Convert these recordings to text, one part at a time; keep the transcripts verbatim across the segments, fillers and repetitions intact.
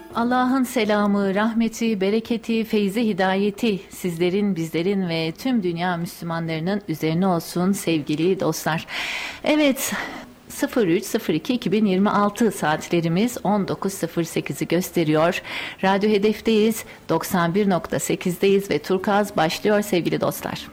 Allah'ın selamı, rahmeti, bereketi, feyzi, hidayeti sizlerin, bizlerin ve tüm dünya Müslümanlarının üzerine olsun sevgili dostlar. Evet, sıfır üç sıfır iki iki bin yirmi altı saatlerimiz on dokuz sıfır sekizi gösteriyor. Radyo Hedef'teyiz, doksan bir nokta sekizdeyiz ve Turkuaz başlıyor sevgili dostlar.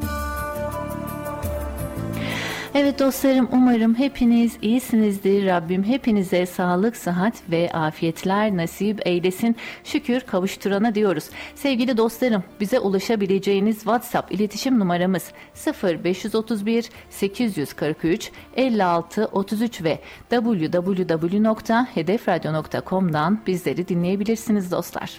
Evet dostlarım, umarım hepiniz iyisinizdir. Rabbim hepinize sağlık, sıhhat ve afiyetler nasip eylesin. Şükür kavuşturana diyoruz. Sevgili dostlarım, bize ulaşabileceğiniz WhatsApp iletişim numaramız sıfır beş otuz bir sekiz kırk üç elli altı otuz üç ve double-u double-u double-u nokta hedef radyo nokta com'dan bizleri dinleyebilirsiniz dostlar.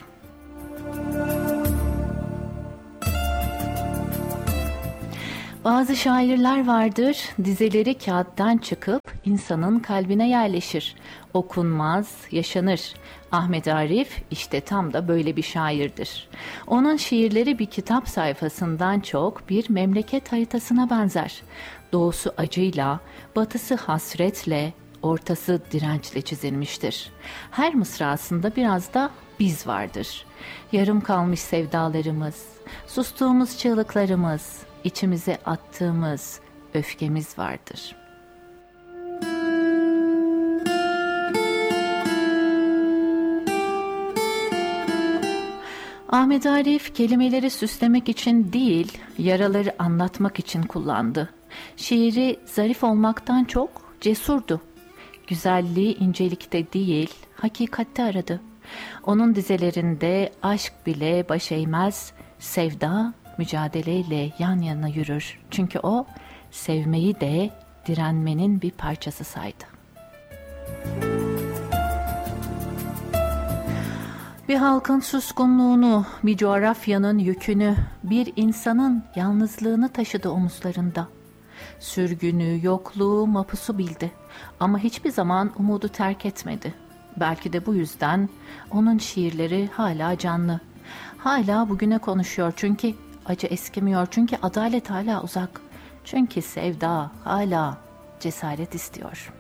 Bazı şairler vardır, dizeleri kağıttan çıkıp insanın kalbine yerleşir. Okunmaz, yaşanır. Ahmet Arif işte tam da böyle bir şairdir. Onun şiirleri bir kitap sayfasından çok bir memleket haritasına benzer. Doğusu acıyla, batısı hasretle, ortası dirençle çizilmiştir. Her mısrasında biraz da biz vardır. Yarım kalmış sevdalarımız, sustuğumuz çığlıklarımız, İçimize attığımız öfkemiz vardır. Ahmet Arif kelimeleri süslemek için değil, yaraları anlatmak için kullandı. Şiiri zarif olmaktan çok cesurdu. Güzelliği incelikte değil, hakikatte aradı. Onun dizelerinde aşk bile baş eğmez, sevda mücadeleyle yan yana yürür. Çünkü o sevmeyi de direnmenin bir parçası saydı. Bir halkın suskunluğunu, bir coğrafyanın yükünü, bir insanın yalnızlığını taşıdı omuzlarında. Sürgünü, yokluğu, mapusu bildi ama hiçbir zaman umudu terk etmedi. Belki de bu yüzden onun şiirleri hala canlı. Hala bugüne konuşuyor çünkü acı eskimiyor, çünkü adalet hala uzak, çünkü sevda hala cesaret istiyor.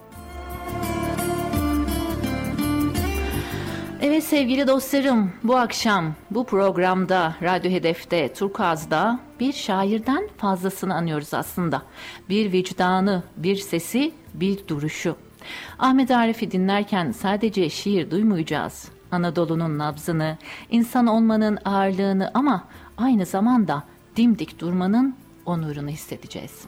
Evet sevgili dostlarım, bu akşam bu programda Radyo Hedef'te, Turkuaz'da bir şairden fazlasını anıyoruz aslında. Bir vicdanı, bir sesi, bir duruşu. Ahmet Arif'i dinlerken sadece şiir duymayacağız. Anadolu'nun nabzını, insan olmanın ağırlığını ama aynı zamanda dimdik durmanın onurunu hissedeceğiz.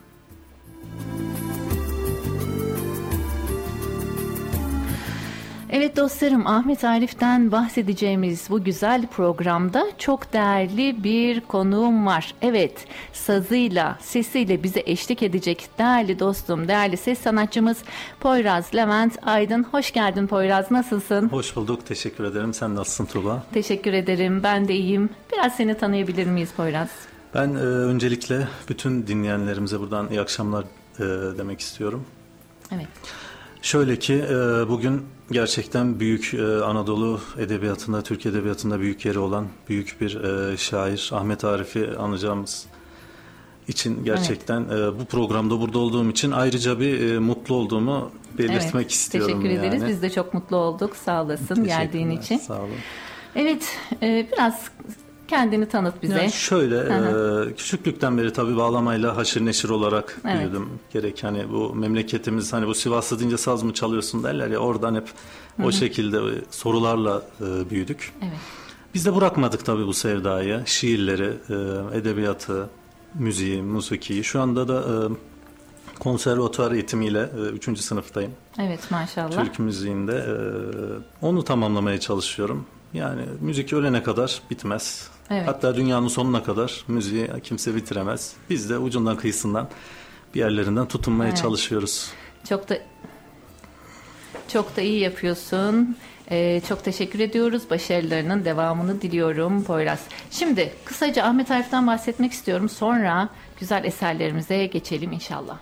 Evet dostlarım, Ahmet Arif'ten bahsedeceğimiz bu güzel programda çok değerli bir konuğum var. Evet, sazıyla, sesiyle bize eşlik edecek değerli dostum, değerli ses sanatçımız Poyraz Levent Aydın. Hoş geldin Poyraz, nasılsın? Hoş bulduk, teşekkür ederim. Sen nasılsın Tuğba? Teşekkür ederim, ben de iyiyim. Biraz seni tanıyabilir miyiz Poyraz? Ben e, öncelikle bütün dinleyenlerimize buradan iyi akşamlar e, demek istiyorum. Evet. Şöyle ki e, bugün gerçekten büyük e, Anadolu edebiyatında, Türk edebiyatında büyük yeri olan büyük bir e, şair Ahmet Arif'i anacağımız için gerçekten evet. e, bu programda burada olduğum için ayrıca bir e, mutlu olduğumu belirtmek evet, istiyorum. Teşekkür yani. ederiz. Biz de çok mutlu olduk. Sağ olasın geldiğin için. Sağ olun. Evet, e, biraz kendini tanıt bize. Yani şöyle, e, küçüklükten beri tabii bağlamayla haşır neşir olarak evet. büyüdüm. Gerek hani bu memleketimiz, hani bu Sivaslı deyince saz mı çalıyorsun derler ya, oradan hep Hı-hı. o şekilde sorularla e, büyüdük. Evet. Biz de bırakmadık tabii bu sevdayı, şiirleri, e, edebiyatı, müziği, musikiyi. Şu anda da e, konservatuvar eğitimiyle e, üçüncü sınıftayım. Evet, maşallah. Türk müziğinde e, onu tamamlamaya çalışıyorum. Yani müzik ölene kadar bitmez. Evet. Hatta dünyanın sonuna kadar müziği kimse bitiremez. Biz de ucundan kıyısından bir yerlerinden tutunmaya evet. çalışıyoruz. Çok da çok da iyi yapıyorsun. Ee, çok teşekkür ediyoruz. Başarılarının devamını diliyorum Poyraz. Şimdi kısaca Ahmet Arif'ten bahsetmek istiyorum. Sonra güzel eserlerimize geçelim inşallah.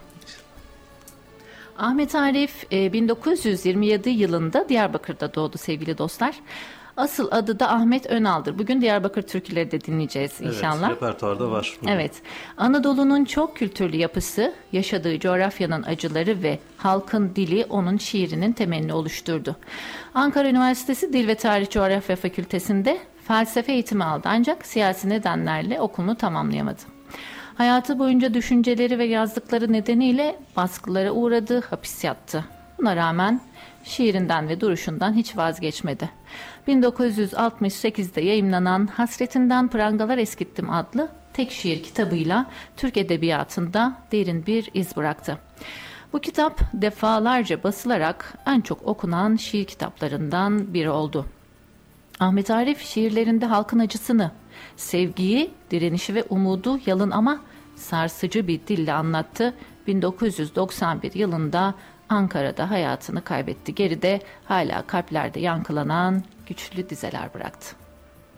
Ahmet Arif bin dokuz yüz yirmi yedi yılında Diyarbakır'da doğdu sevgili dostlar. Asıl adı da Ahmet Önal'dır. Bugün Diyarbakır türküleri de dinleyeceğiz inşallah. Evet, repertuarda var. Bugün. Evet, Anadolu'nun çok kültürlü yapısı, yaşadığı coğrafyanın acıları ve halkın dili onun şiirinin temelini oluşturdu. Ankara Üniversitesi Dil ve Tarih Coğrafya Fakültesi'nde felsefe eğitimi aldı ancak siyasi nedenlerle okulunu tamamlayamadı. Hayatı boyunca düşünceleri ve yazdıkları nedeniyle baskılara uğradı, hapis yattı. Buna rağmen şiirinden ve duruşundan hiç vazgeçmedi. bin dokuz yüz altmış sekizde yayımlanan Hasretinden Prangalar Eskittim adlı tek şiir kitabıyla Türk edebiyatında derin bir iz bıraktı. Bu kitap defalarca basılarak en çok okunan şiir kitaplarından biri oldu. Ahmet Arif şiirlerinde halkın acısını, sevgiyi, direnişi ve umudu yalın ama sarsıcı bir dille anlattı. bin dokuz yüz doksan bir yılında Ankara'da hayatını kaybetti. Geride hala kalplerde yankılanan güçlü dizeler bıraktı.